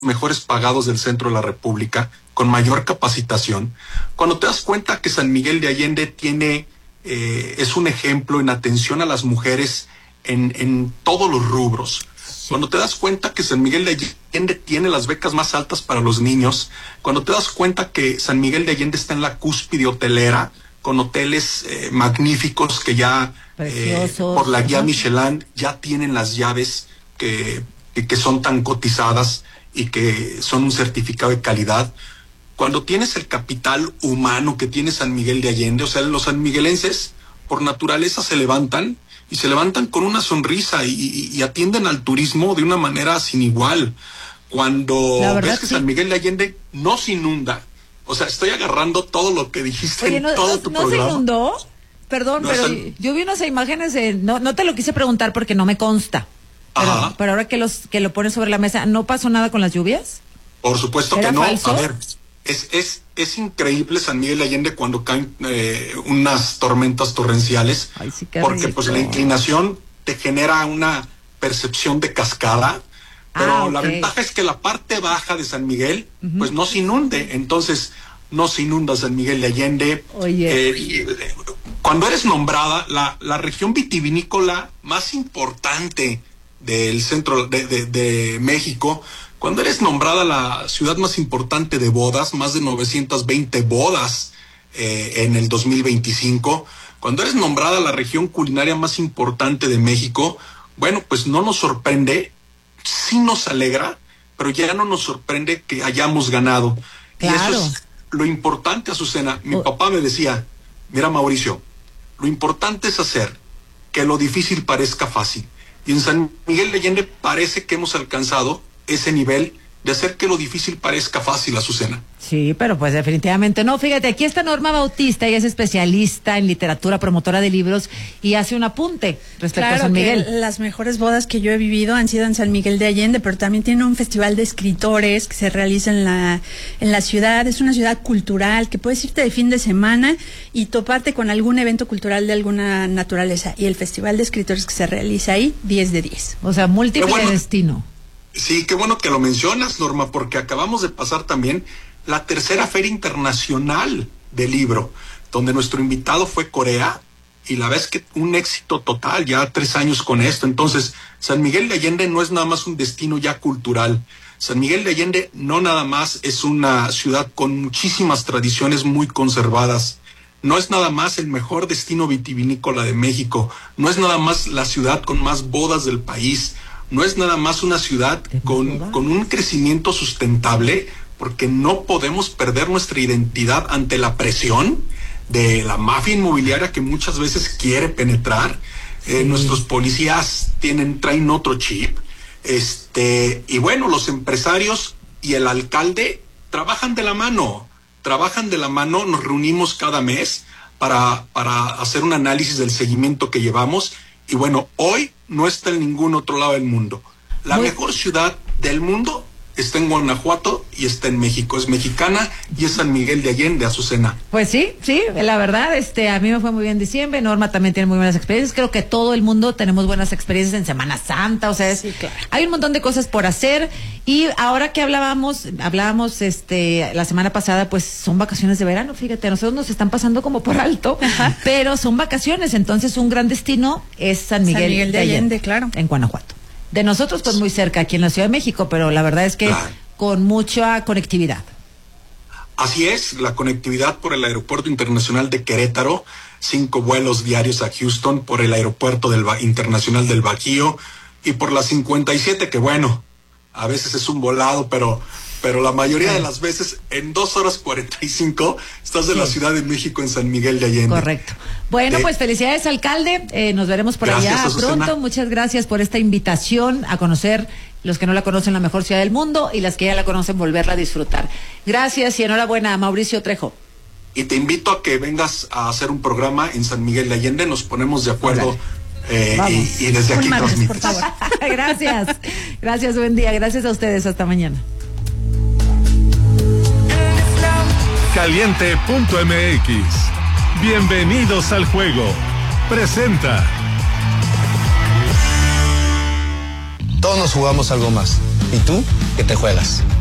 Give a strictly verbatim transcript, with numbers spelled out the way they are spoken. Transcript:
mejores pagados del centro de la República, con mayor capacitación, cuando te das cuenta que San Miguel de Allende tiene, eh, es un ejemplo en atención a las mujeres en, en todos los rubros, cuando te das cuenta que San Miguel de Allende tiene las becas más altas para los niños, cuando te das cuenta que San Miguel de Allende está en la cúspide hotelera, con hoteles eh, magníficos que ya, eh, por la guía Michelin, ya tienen las llaves que, que, que son tan cotizadas y que son un certificado de calidad. Cuando tienes el capital humano que tiene San Miguel de Allende, o sea, los sanmiguelenses por naturaleza se levantan y se levantan con una sonrisa y, y, y atienden al turismo de una manera sin igual. Cuando ves que sí. San Miguel de Allende no se inunda, o sea, estoy agarrando todo lo que dijiste. Oye, en no, todo no, tu ¿no programa. se inundó? Perdón, No, pero San... yo vi unas imágenes, de, no, no te lo quise preguntar porque no me consta. Pero, pero ahora que los que lo pones sobre la mesa, ¿no pasó nada con las lluvias? Por supuesto que no. ¿Falso? A ver, es, es, es increíble San Miguel de Allende cuando caen eh, unas tormentas torrenciales. Ay, sí, qué porque rico. pues la inclinación te genera una percepción de cascada, pero ah, okay. la ventaja es que la parte baja de San Miguel uh-huh. pues no se inunde, entonces no se inunda San Miguel de Allende. Oye. Eh, cuando eres nombrada la, la región vitivinícola más importante del centro de, de, de México, cuando eres nombrada la ciudad más importante de bodas, más de novecientas veinte bodas eh, en el dos mil veinticinco, cuando eres nombrada la región culinaria más importante de México, bueno, pues no nos sorprende, sí nos alegra, pero ya no nos sorprende que hayamos ganado. Claro. Y eso es lo importante, Azucena. Mi oh. papá me decía, mira, Mauricio, lo importante es hacer que lo difícil parezca fácil. Y en San Miguel de Allende parece que hemos alcanzado ese nivel de hacer que lo difícil parezca fácil, Azucena. Sí, pero pues definitivamente no. Fíjate, aquí está Norma Bautista, ella es especialista en literatura, promotora de libros, y hace un apunte respecto claro a San Miguel. Que las mejores bodas que yo he vivido han sido en San Miguel de Allende, pero también tiene un festival de escritores que se realiza en la, en la ciudad. Es una ciudad cultural que puedes irte de fin de semana y toparte con algún evento cultural de alguna naturaleza. Y el festival de escritores que se realiza ahí, diez de diez. O sea, múltiple bueno. destino. Sí, qué bueno que lo mencionas, Norma, porque acabamos de pasar también la tercera Feria Internacional del Libro, donde nuestro invitado fue Corea, y la verdad es que un éxito total, ya tres años con esto. Entonces, San Miguel de Allende no es nada más un destino ya cultural. San Miguel de Allende no nada más es una ciudad con muchísimas tradiciones muy conservadas. No es nada más el mejor destino vitivinícola de México. No es nada más la ciudad con más bodas del país. No es nada más una ciudad con, con un crecimiento sustentable, porque no podemos perder nuestra identidad ante la presión de la mafia inmobiliaria que muchas veces quiere penetrar. Sí. Eh, nuestros policías tienen, traen otro chip. Este, y bueno, los empresarios y el alcalde trabajan de la mano, trabajan de la mano, nos reunimos cada mes para, para hacer un análisis del seguimiento que llevamos. Y bueno, hoy no está en ningún otro lado del mundo. La Muy... mejor ciudad del mundo está en Guanajuato y está en México. Es mexicana y es San Miguel de Allende, Azucena. Pues sí, sí, la verdad, este, a mí me fue muy bien en diciembre. Norma también tiene muy buenas experiencias. Creo que todo el mundo tenemos buenas experiencias en Semana Santa. O sea, es, sí, claro. Hay un montón de cosas por hacer. Y ahora que hablábamos, hablábamos, este, la semana pasada, pues son vacaciones de verano. Fíjate, a nosotros nos están pasando como por alto, Ajá. pero son vacaciones. Entonces, un gran destino es San Miguel, San Miguel de, de Allende, Allende, claro, en Guanajuato. De nosotros, pues muy cerca, aquí en la Ciudad de México, pero la verdad es que claro. con mucha conectividad. Así es, la conectividad por el Aeropuerto Internacional de Querétaro, cinco vuelos diarios a Houston, por el Aeropuerto del ba- Internacional del Bajío y por la cincuenta y siete, que bueno, a veces es un volado, pero... pero la mayoría de las veces, en dos horas cuarenta y cinco, estás de sí. la Ciudad de México en San Miguel de Allende. Correcto. Bueno, eh, pues felicidades, alcalde. Eh, nos veremos por gracias, allá Azucena. Pronto. Muchas gracias por esta invitación a conocer, los que no la conocen, la mejor ciudad del mundo, y las que ya la conocen, volverla a disfrutar. Gracias y enhorabuena a Mauricio Trejo. Y te invito a que vengas a hacer un programa en San Miguel de Allende. Nos ponemos de acuerdo. Eh, y, y desde aquí transmites. Por favor. Gracias. Gracias, buen día. Gracias a ustedes. Hasta mañana. Caliente punto m x. Bienvenidos al juego. Presenta. Todos nos jugamos algo más. ¿Y tú qué te juegas?